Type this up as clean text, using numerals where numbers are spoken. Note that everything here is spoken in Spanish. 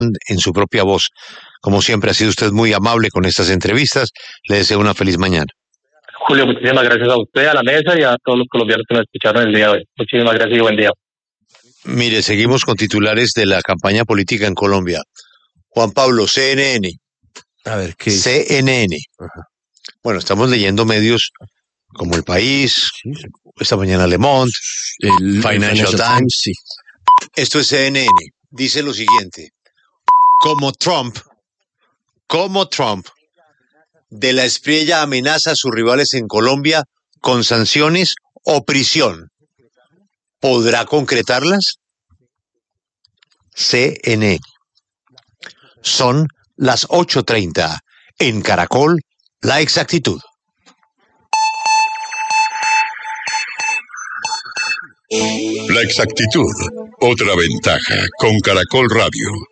en su propia voz. Como siempre, ha sido usted muy amable con estas entrevistas. Le deseo una feliz mañana. Julio, muchísimas gracias a usted, a la mesa y a todos los colombianos que nos escucharon el día de hoy. Muchísimas gracias y buen día. Mire, seguimos con titulares de la campaña política en Colombia. Juan Pablo, CNN. A ver, ¿qué es? CNN. Ajá. Bueno, estamos leyendo medios como El País, esta mañana Le Monde, El Financial Times. sí. Esto es CNN. Dice lo siguiente. Como Trump, de la Espriella amenaza a sus rivales en Colombia con sanciones o prisión. ¿Podrá concretarlas? CNN. Son las 8:30. En Caracol, La Exactitud. La Exactitud, otra ventaja con Caracol Radio.